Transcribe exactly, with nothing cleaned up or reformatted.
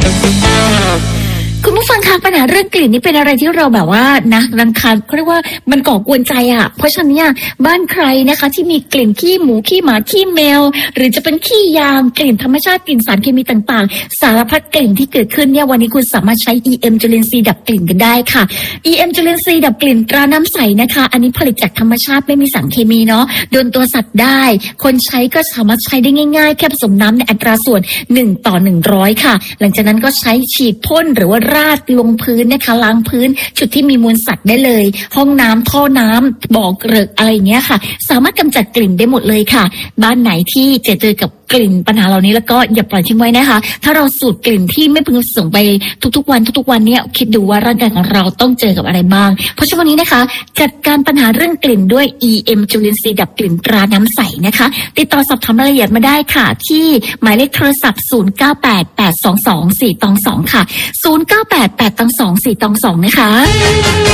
คุณผู้ฟังคะปัญหาเรื่องกลิ่นนี่เป็นอะไรที่เราแบบว่านะรังคาญเขาเรียกว่ามันก่อกวนใจอ่ะเพราะฉะนั้นเนี่ยบ้านใครนะคะที่มีกลิ่นขี้หมูขี้หมาขี้แมวหรือจะเป็นขี้ยางกลิ่นธรรมชาติกลิ่นสารเคมีต่างๆสารพัดกลิ่นที่เกิดขึ้นเนี่ยวันนี้คุณสามารถใช้ อี เอ็ม จุลินทรีย์ดับกลิ่นกันได้ค่ะ อี เอ็ม จุลินทรีย์ดับกลิ่นตราน้ำใสนะคะอันนี้ผลิตจากธรรมชาติไม่มีสารเคมีเนาะโดนตัวสัตว์ได้คนใช้ก็สามารถใช้ได้ง่ายๆแค่ผสมน้ำในอัตราส่วนหนึ่งต่อหนึ่งร้อยค่ะหลังจากนั้นก็ใช้ฉีดพ่นหรือว่าราดลงพื้นนะคะล้างพื้นจุดที่มีมูลสัตว์ได้เลยห้องน้ำท่อน้ำบ่อเกลอะอะไรอย่างเงี้ยค่ะสามารถกำจัดกลิ่นได้หมดเลยค่ะบ้านไหนที่เจอเจอกับกลิ่นปัญหาเหล่านี้แล้วก็อย่าปล่อยทิ้งไว้นะคะถ้าเราสูดกลิ่นที่ไม่พึงประสงค์ไปทุกๆวันทุกๆวันเนี่ยคิดดูว่าร่างกายของเราต้องเจอกับอะไรบ้างเพราะฉะนั้นวันนี้นะคะจัดการปัญหาเรื่องกลิ่นด้วย อี เอ็ม จุลินทรีย์ดับกลิ่นตราน้ำใสนะคะติดต่อสอบถามรายละเอียดมาได้ค่ะที่หมายเลขโทรศัพท์ศูนย์ เก้า แปด แปด สอง สอง สี่ สอง ค่ะศูนย์ เก้า แปด แปด สอง สอง สี่ สอง นะคะ